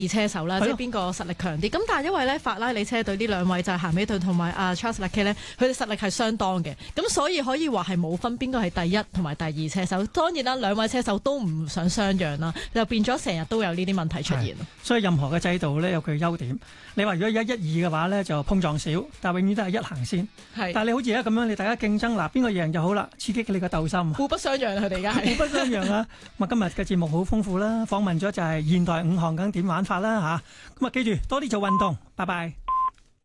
車手啦，即係邊個實力強啲？咁但係因為咧法拉利車隊呢兩位就係咸美頓同埋阿 Charles Leclerc 咧，佢哋實力係相當嘅，咁所以可以話係冇分邊個係第一同埋第二車手。當然啦，兩位車手都唔想相讓啦，就變咗成日都有呢啲問題出現。 所以任何嘅制度咧有佢嘅優點。你話如果而家1、2嘅話咧就碰撞少，但係永遠都係一行先。但係你好似而家咁樣，你大家競爭嗱，邊個贏就好啦，刺激你個鬥心。 互不相讓佢哋而家係。 互不相讓啊！咁啊，今日嘅節目好豐富啦，訪問咗就係現代5項梗點玩法啦嚇。咁啊，記住多啲做運動。拜拜。